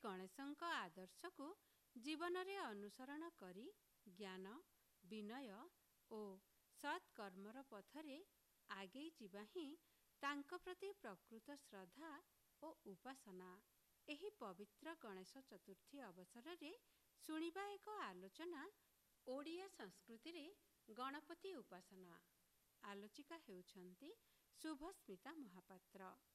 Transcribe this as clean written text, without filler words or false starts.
ଗଣେଶଙ୍କ ଆଦର୍ଶକୁ ଜୀବନରେ ଅନୁସରଣ କରି ଜ୍ଞାନ, ବିନୟ ଓ ସତ୍କର୍ମର ପଥରେ ଆଗେଇ ଯିବା ହିଁ ତାଙ୍କ ପ୍ରତି ପ୍ରକୃତ ଶ୍ରଦ୍ଧା ଓ ଉପାସନା। ଏହି ପବିତ୍ର ଗଣେଶ ଚତୁର୍ଥୀ ଅବସରରେ ଶୁଣିବା ଏକ ଆଲୋଚନା ଓଡ଼ିଆ ସଂସ୍କୃତିରେ ଗଣପତି ଉପାସନା। ଆଲୋଚିକା ହେଉଛନ୍ତି ଶୁଭସ୍ମିତା ମହାପାତ୍ର।